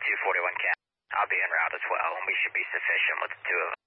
241 Cap. I'll be en route as well, and we should be sufficient with the two of us.